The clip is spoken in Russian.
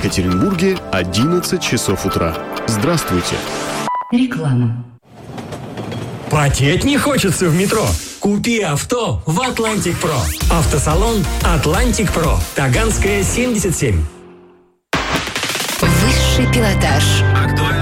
Екатеринбурге 11 часов утра. Здравствуйте. Реклама. Потеть не хочется в метро? Купи авто в Atlantic Pro. Автосалон Atlantic Pro. Таганская, 77. Высший пилотаж. Актуально.